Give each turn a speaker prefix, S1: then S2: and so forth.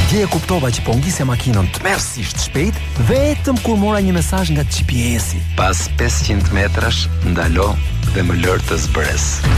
S1: Dje e kuptova që po ngisja makinën tmerrsisht shpejt vetëm kur mora një mesazh nga GPS-i.
S2: Pas 500 metrash ndalo dhe më lër të zbres.